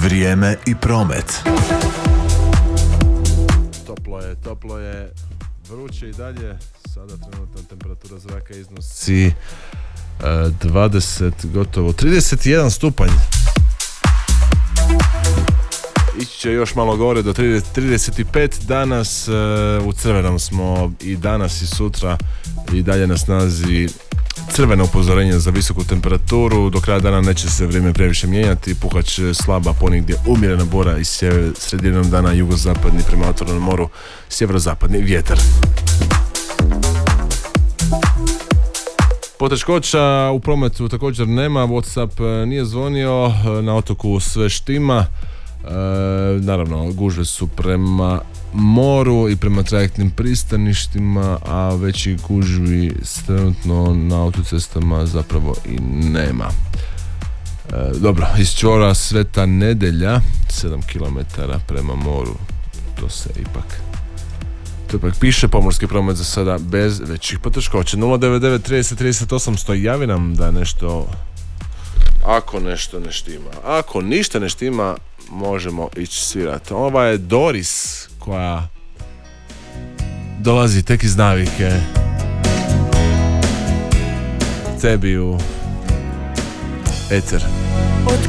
Vrijeme i promet. Toplo je, vruće i dalje. Sada trenutna temperatura zraka iznosi 20, gotovo 31 stupanj. Ići će još malo gore do 35. Danas u crvenom smo i danas i sutra i dalje na snazi crveno upozorenje za visoku temperaturu. Do kraja dana neće se vrijeme previše mijenjati, puhat će slaba ponegdje umjerena bora i sredinom dana jugozapadni prema otvorenom moru sjeverozapadni vjetar. Poteškoća u prometu također nema, WhatsApp nije zvonio, na otoku sve štima. Naravno, gužve su prema moru i prema trajektnim pristaništima, a veći gužvi trenutno na autocestama zapravo i nema. Dobro, iz čvora Sveta Nedelja 7 km prema moru, to ipak piše. Pomorski promet za sada bez većih poteškoća. 099 30 30 800, javi nam da nešto, ako nešto ne štima. Ako ništa ne štima, možemo ići svirati. Ova je Doris koja dolazi tek iz navike tebi u eter.